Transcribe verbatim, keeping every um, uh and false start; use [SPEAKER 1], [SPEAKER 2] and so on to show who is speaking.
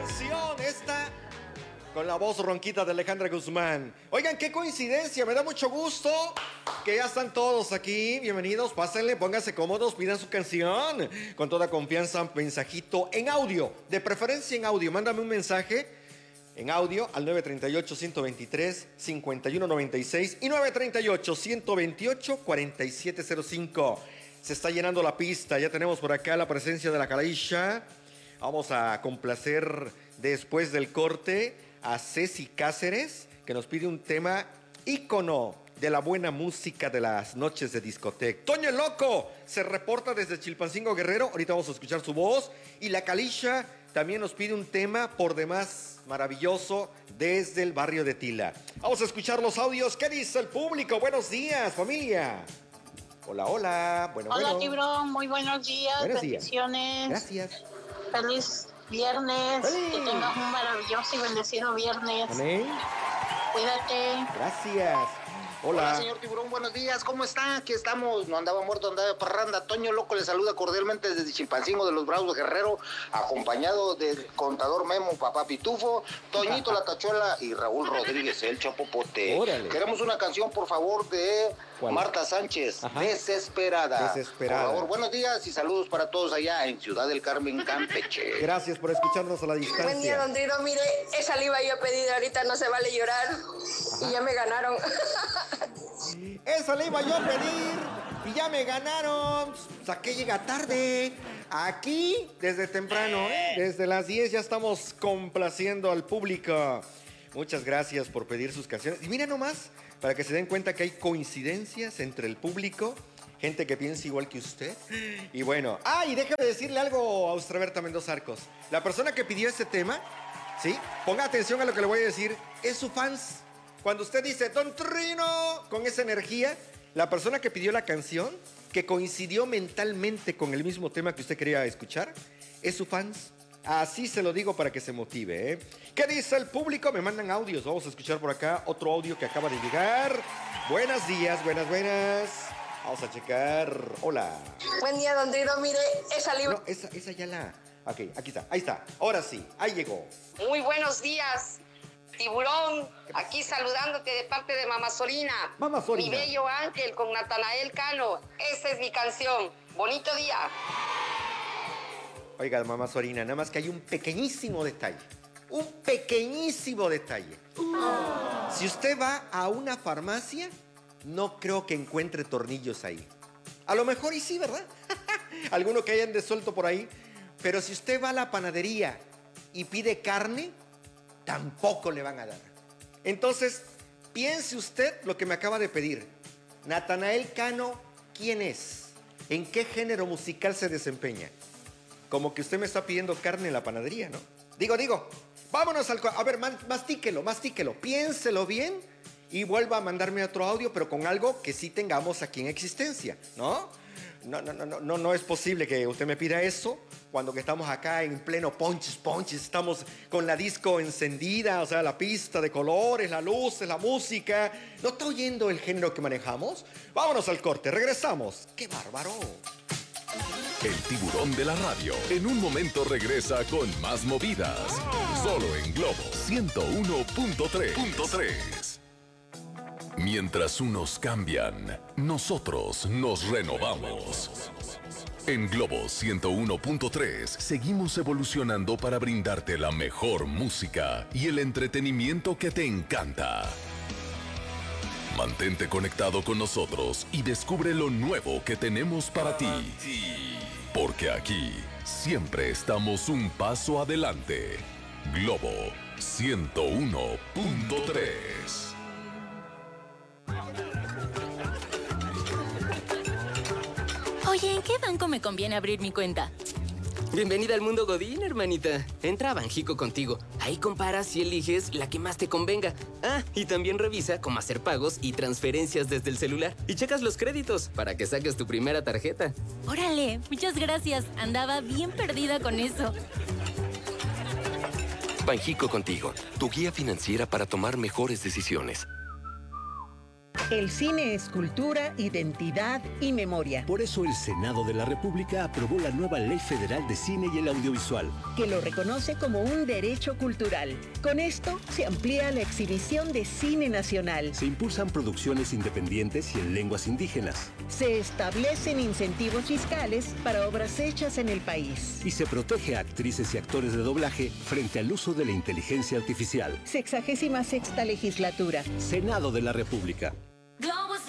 [SPEAKER 1] canción esta con la voz ronquita de Alejandra Guzmán. Oigan, qué coincidencia, me da mucho gusto que ya están todos aquí. Bienvenidos, pásenle, pónganse cómodos, pidan su canción. Con toda confianza, mensajito en audio, de preferencia en audio. Mándame un mensaje en audio al nueve tres ocho, uno dos tres, cinco uno nueve seis y nueve tres ocho, uno dos ocho, cuatro siete cero cinco. Se está llenando la pista, ya tenemos por acá la presencia de la Calaisha. Vamos a complacer después del corte a Ceci Cáceres, que nos pide un tema ícono de la buena música de las noches de discoteca. Toño el Loco se reporta desde Chilpancingo Guerrero, ahorita vamos a escuchar su voz. Y la Calaisha también nos pide un tema por demás maravilloso desde el barrio de Tila. Vamos a escuchar los audios. ¿Qué dice el público? Buenos días, familia. Hola, hola. Bueno,
[SPEAKER 2] hola,
[SPEAKER 1] bueno.
[SPEAKER 2] Tiburón. Muy buenos días.
[SPEAKER 1] Buenos días.
[SPEAKER 2] Bendiciones.
[SPEAKER 1] Gracias.
[SPEAKER 2] Feliz viernes.
[SPEAKER 1] ¡Feliz!
[SPEAKER 2] Que tengas un maravilloso y bendecido viernes.
[SPEAKER 1] Amén.
[SPEAKER 2] Cuídate.
[SPEAKER 1] Gracias. Hola.
[SPEAKER 3] Hola, señor Tiburón, buenos días, ¿cómo está? Aquí estamos, no andaba muerto, andaba de parranda. Toño Loco le saluda cordialmente desde Chilpancingo de los Bravos Guerrero, acompañado del contador Memo, Papá Pitufo, Toñito La Tachuela y Raúl Rodríguez, el Chapopote.
[SPEAKER 1] Órale.
[SPEAKER 3] Queremos una canción, por favor, de
[SPEAKER 1] ¿Cuál?
[SPEAKER 3] Marta Sánchez,
[SPEAKER 1] Ajá.
[SPEAKER 3] Desesperada.
[SPEAKER 1] Desesperada.
[SPEAKER 3] Por favor, buenos días y saludos para todos allá en Ciudad del Carmen, Campeche.
[SPEAKER 1] Gracias por escucharnos a la distancia.
[SPEAKER 4] Buen día, don Tiro. Mire, esa le iba yo a pedir ahorita, no se vale llorar. Ajá. Y ya me ganaron.
[SPEAKER 1] Esa le iba yo a pedir y ya me ganaron. O sea, que llega tarde. Aquí, desde temprano, ¿eh? Desde las diez ya estamos complaciendo al público. Muchas gracias por pedir sus canciones. Y mira nomás, para que se den cuenta que hay coincidencias entre el público, gente que piensa igual que usted. Y bueno, ah, y déjame decirle algo a Austraberta Mendoza Arcos. La persona que pidió este tema, ¿sí? Ponga atención a lo que le voy a decir, es su fans. Cuando usted dice, Don Trino, con esa energía, la persona que pidió la canción, que coincidió mentalmente con el mismo tema que usted quería escuchar, es su fans. Así se lo digo para que se motive, ¿eh? ¿Qué dice el público? Me mandan audios. Vamos a escuchar por acá otro audio que acaba de llegar. Buenos días, buenas, buenas. Vamos a checar. Hola.
[SPEAKER 4] Buen día, don Tiro. Mire, esa le iba...
[SPEAKER 1] No, esa, esa ya la... Ok, aquí está, ahí está. Ahora sí, ahí llegó.
[SPEAKER 5] Muy buenos días, Tiburón. Aquí saludándote de parte de Mamá Sorina.
[SPEAKER 1] Mamá Sorina.
[SPEAKER 5] Mi bello ángel con Natanael Cano. Esa es mi canción. Bonito día.
[SPEAKER 1] Oiga, Mamá Sorina, nada más que hay un pequeñísimo detalle. Un pequeñísimo detalle. Oh. Si usted va a una farmacia, no creo que encuentre tornillos ahí. A lo mejor y sí, ¿verdad? Alguno que hayan desuelto por ahí. Pero si usted va a la panadería y pide carne, tampoco le van a dar. Entonces, piense usted lo que me acaba de pedir. Natanael Cano, ¿quién es? ¿En qué género musical se desempeña? Como que usted me está pidiendo carne en la panadería, ¿no? Digo, digo, vámonos al... A ver, mastíquelo, mastíquelo, piénselo bien y vuelva a mandarme otro audio, pero con algo que sí tengamos aquí en existencia, ¿no? No, no, no, no, no, no es posible que usted me pida eso cuando que estamos acá en pleno ponches, ponches, estamos con la disco encendida, o sea, la pista de colores, las luces, la música. ¿No está oyendo el género que manejamos? Vámonos al corte, regresamos. ¡Qué bárbaro!
[SPEAKER 6] El Tiburón de la radio en un momento regresa con más movidas. Solo en Globo ciento uno punto tres. Mientras unos cambian, nosotros nos renovamos. En Globo ciento uno punto tres seguimos evolucionando para brindarte la mejor música y el entretenimiento que te encanta. Mantente conectado con nosotros y descubre lo nuevo que tenemos para ti. Porque aquí siempre estamos un paso adelante. Globo ciento uno punto tres.
[SPEAKER 7] Oye, ¿en qué banco me conviene abrir mi cuenta?
[SPEAKER 8] Bienvenida al mundo Godín, hermanita. Entra a Banjico contigo. Ahí comparas y eliges la que más te convenga. Ah, y también revisa cómo hacer pagos y transferencias desde el celular. Y checas los créditos para que saques tu primera tarjeta.
[SPEAKER 7] Órale, muchas gracias. Andaba bien perdida con eso.
[SPEAKER 9] Banjico contigo, tu guía financiera para tomar mejores decisiones. El cine es cultura, identidad y memoria.
[SPEAKER 10] Por eso el Senado de la República aprobó la nueva Ley Federal de Cine y el Audiovisual,
[SPEAKER 9] que lo reconoce como un derecho cultural. Con esto se amplía la exhibición de cine nacional.
[SPEAKER 10] Se impulsan producciones independientes y en lenguas indígenas.
[SPEAKER 9] Se establecen incentivos fiscales para obras hechas en el país.
[SPEAKER 10] Y se protege a actrices y actores de doblaje frente al uso de la inteligencia artificial.
[SPEAKER 9] Sexagésima sexta legislatura.
[SPEAKER 10] Senado de la República.
[SPEAKER 11] Globos